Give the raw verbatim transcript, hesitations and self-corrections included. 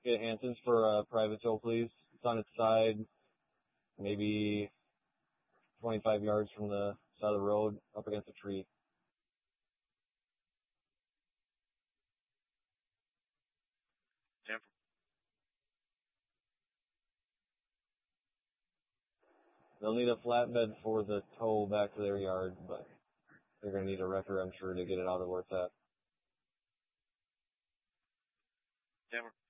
get Hanson's for a private tow, please. It's on its side, maybe twenty-five yards from the side of the road, up against a tree. Ten four. They'll need a flatbed for the tow back to their yard, but they're going to need a wrecker, I'm sure, to get it out of where it's at. Ten four.